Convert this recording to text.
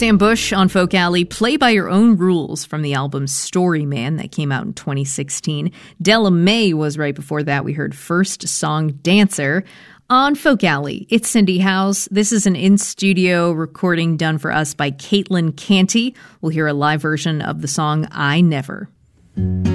Sam Bush on Folk Alley, Play by Your Own Rules from the album Story Man that came out in 2016. Della Mae was right before that. We heard First Song Dancer. On Folk Alley, it's Cindy Howes. This is an in-studio recording done for us by Caitlin Canty. We'll hear a live version of the song I Never.